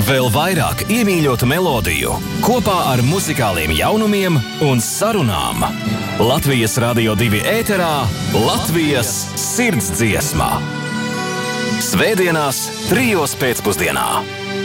Vēl vairāk iemīļotu melodiju, kopā ar muzikāliem jaunumiem un sarunām. Latvijas Radio 2 ēterā Latvijas sirdsdziesma. Svētdienās 3:00 pēcpusdienā.